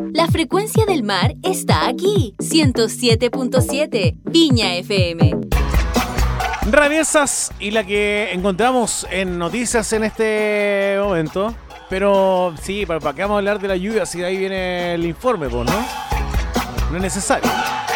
La frecuencia del mar está aquí. 107.7 Viña FM. Rarezas y la que encontramos en noticias en este momento. Pero sí, ¿para qué vamos a hablar de la lluvia si de ahí viene el informe, pues, no? No es necesario.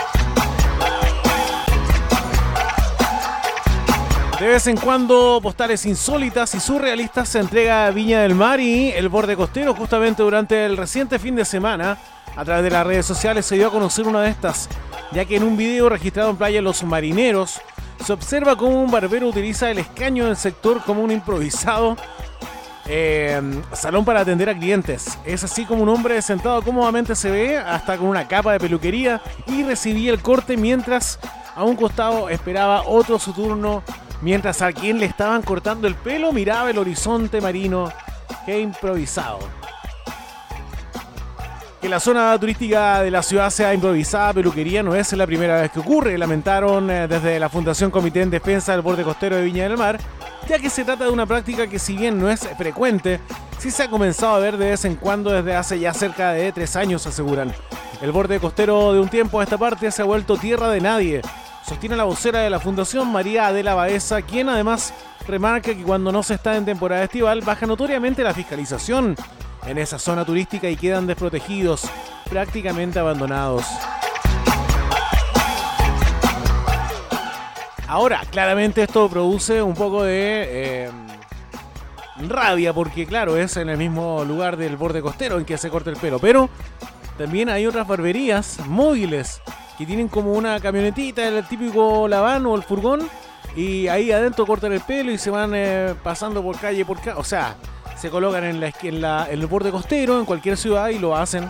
De vez en cuando, postales insólitas y surrealistas se entrega a Viña del Mar y el borde costero. Justamente durante el reciente fin de semana, a través de las redes sociales se dio a conocer una de estas, ya que en un video registrado en Playa Los Marineros se observa cómo un barbero utiliza el escaño del sector como un improvisado salón para atender a clientes. Es así como un hombre sentado cómodamente se ve, hasta con una capa de peluquería, y recibía el corte mientras a un costado esperaba otro su turno, mientras a quien le estaban cortando el pelo miraba el horizonte marino. ¡Qué improvisado! Que la zona turística de la ciudad sea improvisada peluquería no es la primera vez que ocurre, lamentaron desde la Fundación Comité en Defensa del Borde Costero de Viña del Mar, ya que se trata de una práctica que, si bien no es frecuente, sí se ha comenzado a ver de vez en cuando desde hace ya cerca de 3 años, aseguran. El borde costero de un tiempo a esta parte se ha vuelto tierra de nadie, sostiene la vocera de la Fundación, María Adela Baeza, quien además remarca que cuando no se está en temporada estival baja notoriamente la fiscalización en esa zona turística y quedan desprotegidos, prácticamente abandonados. Ahora, claramente esto produce un poco de rabia, porque claro, es en el mismo lugar del borde costero en que se corta el pelo, pero también hay otras barberías móviles que tienen como una camionetita, el típico laván o el furgón, y ahí adentro cortan el pelo y se van pasando por calle por calle, o sea, se colocan en el borde costero en cualquier ciudad y lo hacen.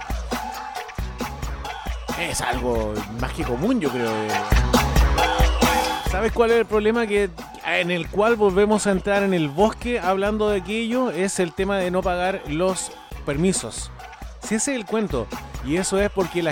Es algo más que común, yo creo. ¿Sabes cuál es el problema en el cual volvemos a entrar en el bosque hablando de aquello? Es el tema de no pagar los permisos. Si ese es el cuento. Y eso es porque la